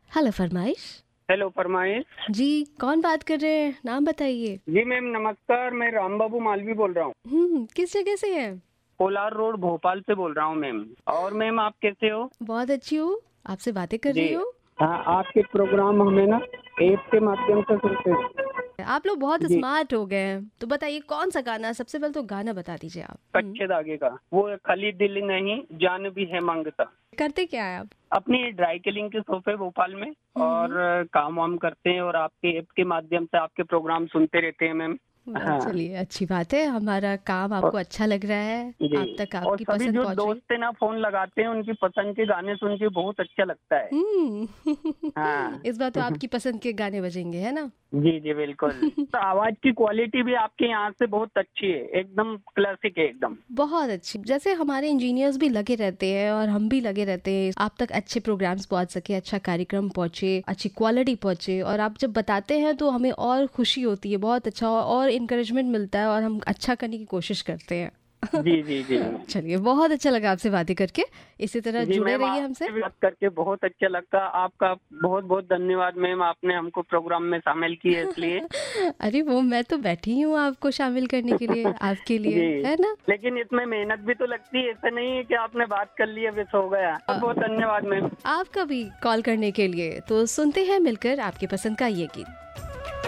Hello फरमाइश। Hello फरमाइश। जी, कौन बात कर रहे हैं? नाम बताइए। जी मैम नमस्कार, मैं राम बाबू मालवी बोल रहा हूँ। किस जगह से हैं? कोलार रोड भोपाल से बोल रहा हूँ मैम। और मैम आप कैसे हो? बहुत अच्छी हूँ, आपसे बातें कर जी रही हूँ। हाँ, आपके प्रोग्राम हमें ना ऐप के माध्यम से सुनते हैं। आप लोग बहुत जी, स्मार्ट हो गए हैं। तो बताइए कौन सा गाना? सबसे पहले तो गाना बता दीजिए आप। कच्चे धागे का वो खाली दिल नहीं जान भी है मांगता। करते क्या है आप? अपनी ड्राई क्लीनिंग के शॉप है भोपाल में। और हम्म। काम वाम करते हैं और आपके ऐप के माध्यम से आपके प्रोग्राम सुनते रहते हैं मैम। हाँ। चलिए, अच्छी बात है, हमारा काम आपको अच्छा लग रहा है, जी, आप तक और आपकी सभी पसंद जो पहुंच रही। दोस्त है ना फोन लगाते हैं, उनकी पसंद के गाने सुन के बहुत अच्छा लगता है। हम्म। हाँ। इस बार तो आपकी पसंद के गाने बजेंगे, है ना? जी जी बिल्कुल। तो आवाज की क्वालिटी भी आपके यहाँ से बहुत अच्छी है, एकदम क्लासिक है एकदम। बहुत अच्छी। जैसे हमारे इंजीनियर्स भी लगे रहते हैं और हम भी लगे रहते हैं, आप तक अच्छे प्रोग्राम्स पहुंच सके, अच्छा कार्यक्रम पहुंचे, अच्छी क्वालिटी पहुंचे। और आप जब बताते हैं तो हमें और खुशी होती है, बहुत अच्छा और इनकरेजमेंट मिलता है और हम अच्छा करने की कोशिश करते हैं। जी जी जी। चलिए, बहुत अच्छा लगा आपसे बातें करके। इसी तरह जी जुड़े मैम, रहिए हमसे। आपसे भी बात करके बहुत अच्छा लगा। आपका बहुत बहुत धन्यवाद मैम, आपने हमको प्रोग्राम में शामिल किए इसलिए। अरे वो मैं तो बैठी हूँ आपको शामिल करने के लिए, आपके लिए, जी, है ना? लेकिन इसमें मेहनत भी तो लगती है, ऐसा नहीं है कि आपने बात कर ली बस हो गया। बहुत बहुत धन्यवाद मैम। आपका भी कॉल करने के लिए। तो सुनते हैं मिलकर आपकी पसंद का ये गीत।